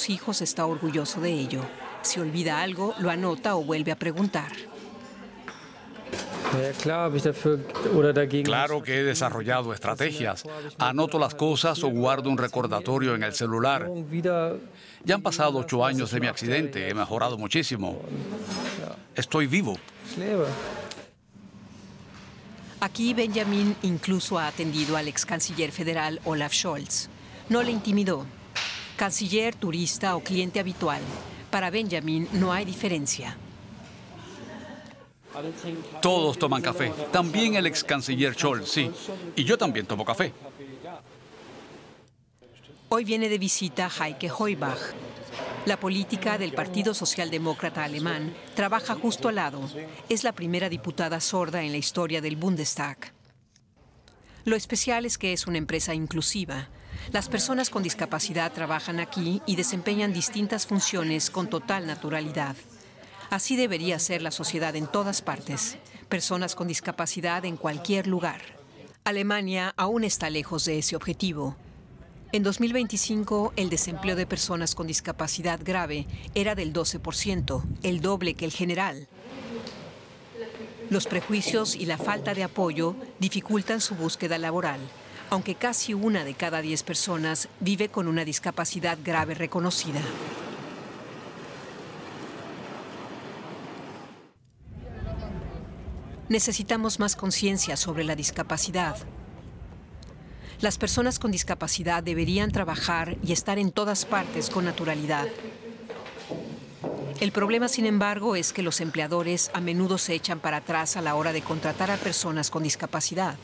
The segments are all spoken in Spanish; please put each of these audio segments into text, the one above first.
sus hijos está orgulloso de ello. Si olvida algo, lo anota o vuelve a preguntar. Claro que he desarrollado estrategias. Anoto las cosas o guardo un recordatorio en el celular. Ya han pasado 8 años de mi accidente. He mejorado muchísimo. Estoy vivo. Aquí Benjamin incluso ha atendido al ex canciller federal Olaf Scholz. No le intimidó. Canciller, turista o cliente habitual. Para Benjamin no hay diferencia. Todos toman café. También el ex canciller Scholz, sí. Y yo también tomo café. Hoy viene de visita Heike Heubach. La política del Partido Socialdemócrata Alemán trabaja justo al lado. Es la primera diputada sorda en la historia del Bundestag. Lo especial es que es una empresa inclusiva. Las personas con discapacidad trabajan aquí y desempeñan distintas funciones con total naturalidad. Así debería ser la sociedad en todas partes. Personas con discapacidad en cualquier lugar. Alemania aún está lejos de ese objetivo. En 2025, el desempleo de personas con discapacidad grave era del 12%, el doble que el general. Los prejuicios y la falta de apoyo dificultan su búsqueda laboral, aunque casi 1 de cada 10 personas vive con una discapacidad grave reconocida. Necesitamos más conciencia sobre la discapacidad. Las personas con discapacidad deberían trabajar y estar en todas partes con naturalidad. El problema, sin embargo, es que los empleadores a menudo se echan para atrás a la hora de contratar a personas con discapacidad.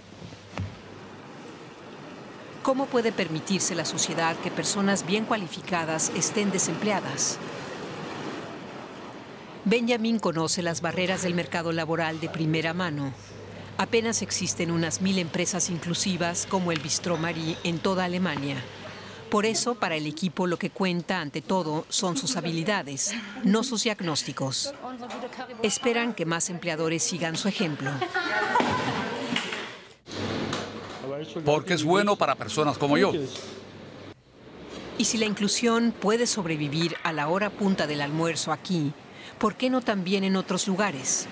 ¿Cómo puede permitirse la sociedad que personas bien cualificadas estén desempleadas? Benjamin conoce las barreras del mercado laboral de primera mano. Apenas existen unas 1000 empresas inclusivas como el Bistrot Marie en toda Alemania. Por eso, para el equipo lo que cuenta ante todo son sus habilidades, no sus diagnósticos. Esperan que más empleadores sigan su ejemplo. Porque es bueno para personas como yo. Y si la inclusión puede sobrevivir a la hora punta del almuerzo aquí, ¿por qué no también en otros lugares?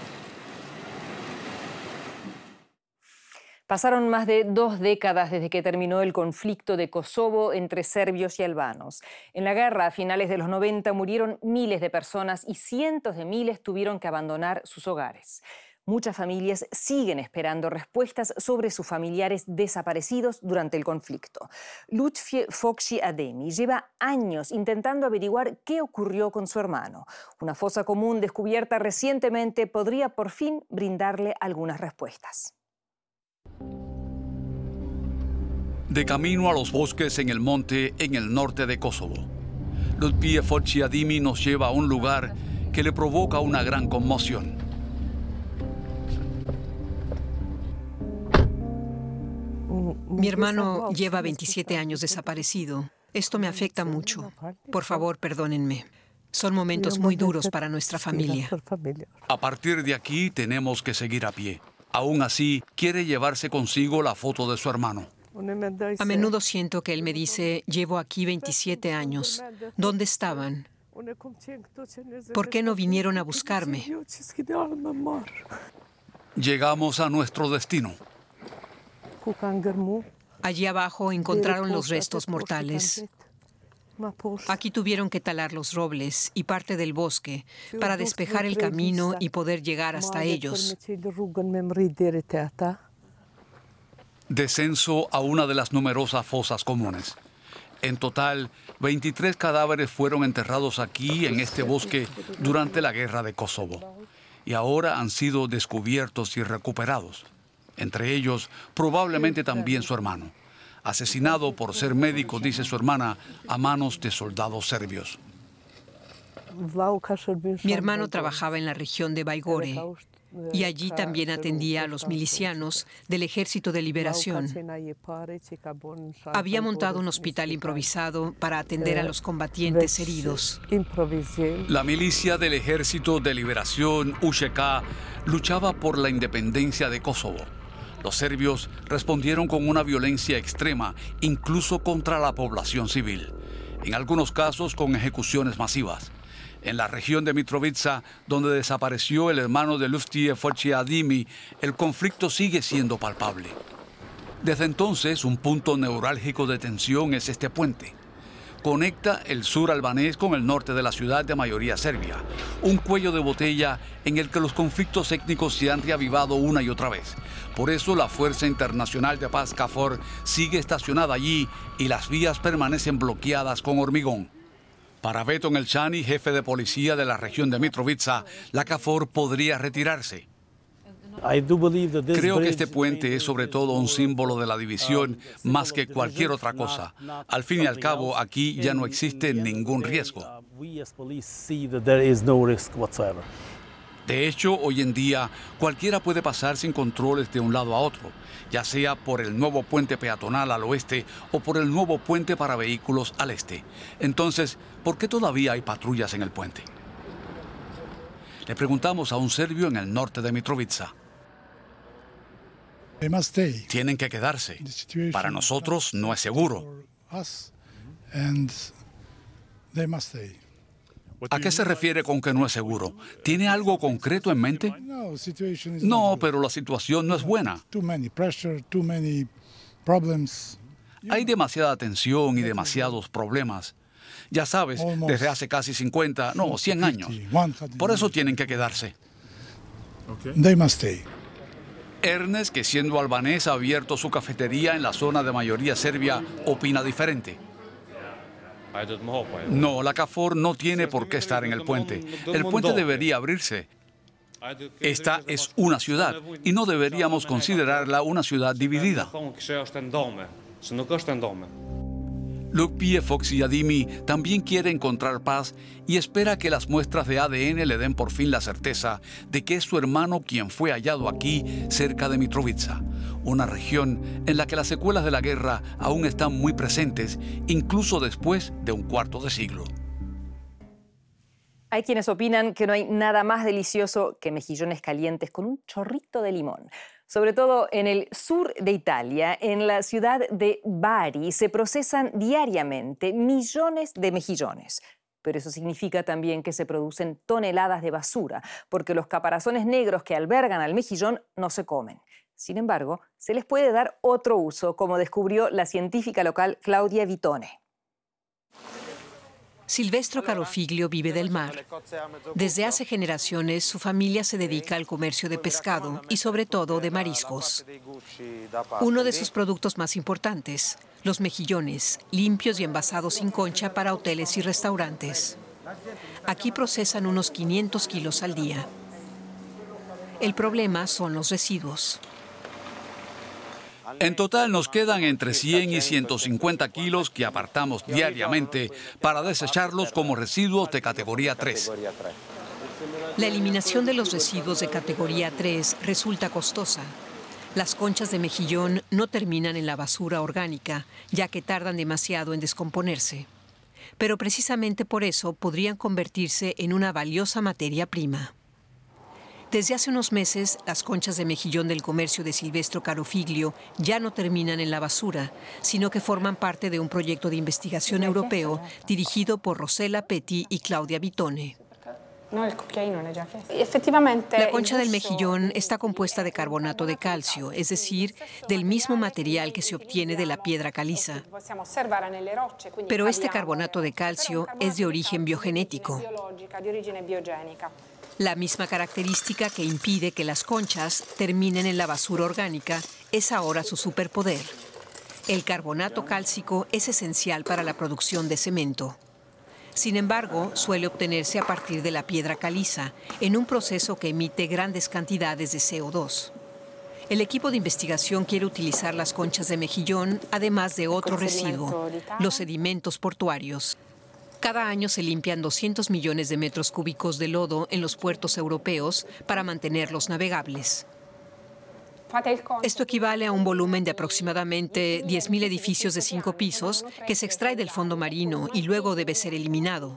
Pasaron más de 2 décadas desde que terminó el conflicto de Kosovo entre serbios y albanos. En la guerra, a finales de los 90, murieron miles de personas y cientos de miles tuvieron que abandonar sus hogares. Muchas familias siguen esperando respuestas sobre sus familiares desaparecidos durante el conflicto. Lutfi Fokshi Ademi lleva años intentando averiguar qué ocurrió con su hermano. Una fosa común descubierta recientemente podría por fin brindarle algunas respuestas. De camino a los bosques en el monte en el norte de Kosovo, Lutfi Fokshi Ademi nos lleva a un lugar que le provoca una gran conmoción. Mi hermano lleva 27 años desaparecido. Esto me afecta mucho. Por favor, perdónenme. Son momentos muy duros para nuestra familia. A partir de aquí tenemos que seguir a pie. Aún así, quiere llevarse consigo la foto de su hermano. A menudo siento que él me dice, llevo aquí 27 años. ¿Dónde estaban? ¿Por qué no vinieron a buscarme? Llegamos a nuestro destino. Allí abajo encontraron los restos mortales. Aquí tuvieron que talar los robles y parte del bosque para despejar el camino y poder llegar hasta ellos. Descenso a una de las numerosas fosas comunes. En total, 23 cadáveres fueron enterrados aquí en este bosque durante la guerra de Kosovo. Y ahora han sido descubiertos y recuperados. Entre ellos, probablemente también su hermano, asesinado por ser médico, dice su hermana, a manos de soldados serbios. Mi hermano trabajaba en la región de Baigore y allí también atendía a los milicianos del Ejército de Liberación. Había montado un hospital improvisado para atender a los combatientes heridos. La milicia del Ejército de Liberación, UÇK, luchaba por la independencia de Kosovo. Los serbios respondieron con una violencia extrema, incluso contra la población civil. en algunos casos con ejecuciones masivas. En la región de Mitrovica, donde desapareció el hermano de Luftie Fochi-Adimi, el conflicto sigue siendo palpable. Desde entonces, un punto neurálgico de tensión es este puente. Conecta el sur albanés con el norte de la ciudad de mayoría serbia, un cuello de botella en el que los conflictos étnicos se han reavivado una y otra vez. Por eso la Fuerza Internacional de Paz KFOR sigue estacionada allí y las vías permanecen bloqueadas con hormigón. Para Beton Elchani, jefe de policía de la región de Mitrovica, la KFOR podría retirarse. Creo que este puente es sobre todo un símbolo de la división más que cualquier otra cosa. Al fin y al cabo, aquí ya no existe ningún riesgo. De hecho, hoy en día, cualquiera puede pasar sin controles de un lado a otro, ya sea por el nuevo puente peatonal al oeste o por el nuevo puente para vehículos al este. Entonces, ¿por qué todavía hay patrullas en el puente? Le preguntamos a un serbio en el norte de Mitrovica. Tienen que quedarse. Para nosotros no es seguro. ¿A qué se refiere con que no es seguro? ¿Tiene algo concreto en mente? No, pero la situación no es buena. Hay demasiada tensión y demasiados problemas. Ya sabes, desde hace casi 100 años. Por eso tienen que quedarse. Ernest, que siendo albanés ha abierto su cafetería en la zona de mayoría serbia, opina diferente. No, la KFOR no tiene por qué estar en el puente. El puente debería abrirse. Esta es una ciudad y no deberíamos considerarla una ciudad dividida. Luftie Fochi-Adimi también quiere encontrar paz y espera que las muestras de ADN le den por fin la certeza de que es su hermano quien fue hallado aquí, cerca de Mitrovica, una región en la que las secuelas de la guerra aún están muy presentes, incluso después de un cuarto de siglo. Hay quienes opinan que no hay nada más delicioso que mejillones calientes con un chorrito de limón. Sobre todo en el sur de Italia, en la ciudad de Bari, se procesan diariamente millones de mejillones. Pero eso significa también que se producen toneladas de basura, porque los caparazones negros que albergan al mejillón no se comen. Sin embargo, se les puede dar otro uso, como descubrió la científica local Claudia Vitone. Silvestro Carofiglio vive del mar. Desde hace generaciones su familia se dedica al comercio de pescado y sobre todo de mariscos. Uno de sus productos más importantes, los mejillones, limpios y envasados sin concha para hoteles y restaurantes. Aquí procesan unos 500 kilos al día. El problema son los residuos. En total nos quedan entre 100 y 150 kilos que apartamos diariamente para desecharlos como residuos de categoría 3. La eliminación de los residuos de categoría 3 resulta costosa. Las conchas de mejillón no terminan en la basura orgánica, ya que tardan demasiado en descomponerse. Pero precisamente por eso podrían convertirse en una valiosa materia prima. Desde hace unos meses, las conchas de mejillón del comercio de Silvestro Carofiglio ya no terminan en la basura, sino que forman parte de un proyecto de investigación europeo dirigido por Rossella Petit y Claudia Vitone. La concha del mejillón está compuesta de carbonato de calcio, es decir, del mismo material que se obtiene de la piedra caliza. Pero este carbonato de calcio es de origen biogenético. La misma característica que impide que las conchas terminen en la basura orgánica es ahora su superpoder. El carbonato cálcico es esencial para la producción de cemento. Sin embargo, suele obtenerse a partir de la piedra caliza, en un proceso que emite grandes cantidades de CO2. El equipo de investigación quiere utilizar las conchas de mejillón, además de otro residuo, los sedimentos portuarios. Cada año se limpian 200 millones de metros cúbicos de lodo en los puertos europeos para mantenerlos navegables. Esto equivale a un volumen de aproximadamente 10.000 edificios de 5 pisos que se extrae del fondo marino y luego debe ser eliminado.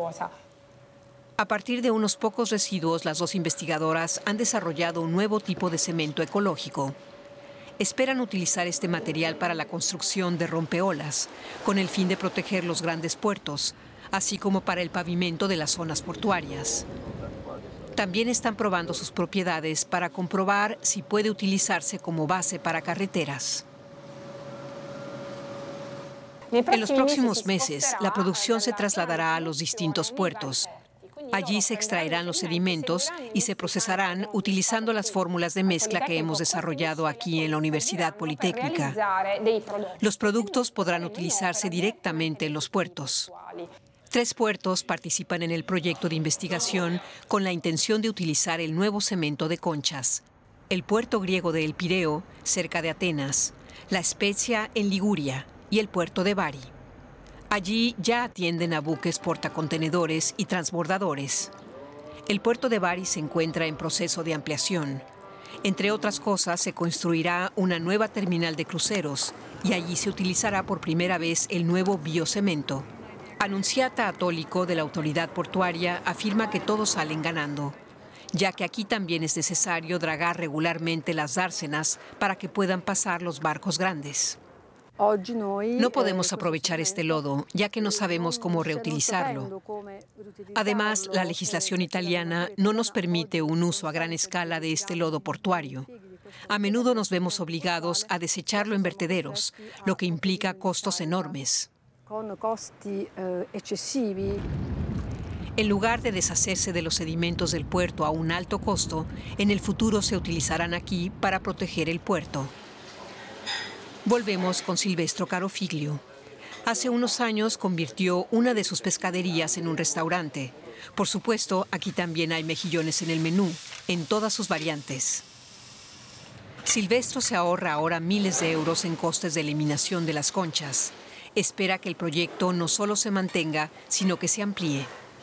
A partir de unos pocos residuos, las dos investigadoras han desarrollado un nuevo tipo de cemento ecológico. Esperan utilizar este material para la construcción de rompeolas, con el fin de proteger los grandes puertos, así como para el pavimento de las zonas portuarias. También están probando sus propiedades para comprobar si puede utilizarse como base para carreteras. En los próximos meses, la producción se trasladará a los distintos puertos. Allí se extraerán los sedimentos y se procesarán utilizando las fórmulas de mezcla que hemos desarrollado aquí en la Universidad Politécnica. Los productos podrán utilizarse directamente en los puertos. 3 puertos participan en el proyecto de investigación con la intención de utilizar el nuevo cemento de conchas. El puerto griego de El Pireo, cerca de Atenas, La Spezia en Liguria y el puerto de Bari. Allí ya atienden a buques portacontenedores y transbordadores. El puerto de Bari se encuentra en proceso de ampliación. Entre otras cosas, se construirá una nueva terminal de cruceros y allí se utilizará por primera vez el nuevo biocemento. Annunziata Attólico de la autoridad portuaria afirma que todos salen ganando, ya que aquí también es necesario dragar regularmente las dársenas para que puedan pasar los barcos grandes. No podemos aprovechar este lodo, ya que no sabemos cómo reutilizarlo. Además, la legislación italiana no nos permite un uso a gran escala de este lodo portuario. A menudo nos vemos obligados a desecharlo en vertederos, lo que implica costos enormes. En lugar de deshacerse de los sedimentos del puerto a un alto costo, en el futuro se utilizarán aquí para proteger el puerto. Volvemos con Silvestro Carofiglio. Hace unos años convirtió una de sus pescaderías en un restaurante. Por supuesto, aquí también hay mejillones en el menú, en todas sus variantes. Silvestro se ahorra ahora miles de euros en costes de eliminación de las conchas. Espera que el proyecto no solo se mantenga, sino que se amplíe.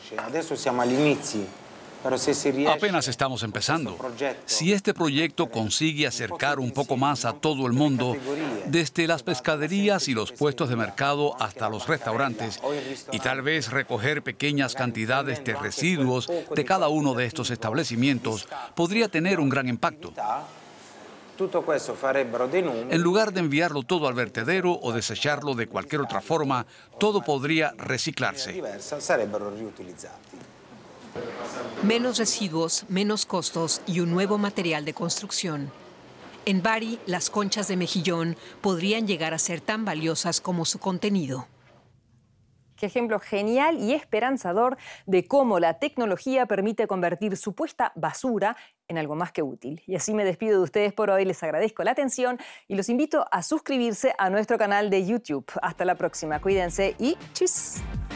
Apenas estamos empezando. Si este proyecto consigue acercar un poco más a todo el mundo, desde las pescaderías y los puestos de mercado hasta los restaurantes, y tal vez recoger pequeñas cantidades de residuos de cada uno de estos establecimientos, podría tener un gran impacto. En lugar de enviarlo todo al vertedero o desecharlo de cualquier otra forma, todo podría reciclarse. Menos residuos, menos costos y un nuevo material de construcción. En Bari, las conchas de mejillón podrían llegar a ser tan valiosas como su contenido. Qué ejemplo genial y esperanzador de cómo la tecnología permite convertir supuesta basura en algo más que útil. Y así me despido de ustedes por hoy. Les agradezco la atención y los invito a suscribirse a nuestro canal de YouTube. Hasta la próxima. Cuídense y ¡tschüss!